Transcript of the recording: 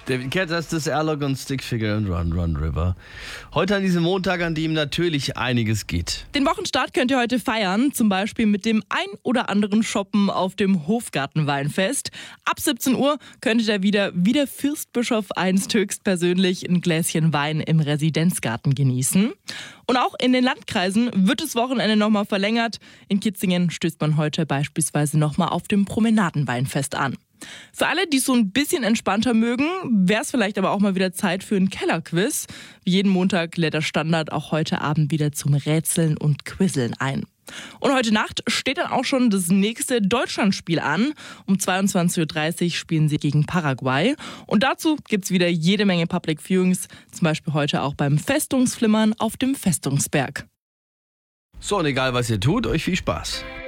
David Guetta, das ist Airlock und Stickfigure und Run Run River. Heute an diesem Montag, an dem natürlich einiges geht. Den Wochenstart könnt ihr heute feiern, zum Beispiel mit dem ein oder anderen Shoppen auf dem Hofgartenweinfest. Ab 17 Uhr könntet ihr wieder wie der Fürstbischof einst höchstpersönlich ein Gläschen Wein im Residenzgarten genießen. Und auch in den Landkreisen wird das Wochenende nochmal verlängert. In Kitzingen stößt man heute beispielsweise nochmal auf dem Promenadenweinfest an. Für alle, die es so ein bisschen entspannter mögen, wäre es vielleicht aber auch mal wieder Zeit für ein Kellerquiz. Wie jeden Montag lädt der Standard auch heute Abend wieder zum Rätseln und Quizzeln ein. Und heute Nacht steht dann auch schon das nächste Deutschlandspiel an. Um 22.30 Uhr spielen sie gegen Paraguay. Und dazu gibt es wieder jede Menge Public Viewings, zum Beispiel heute auch beim Festungsflimmern auf dem Festungsberg. So, und egal was ihr tut, euch viel Spaß.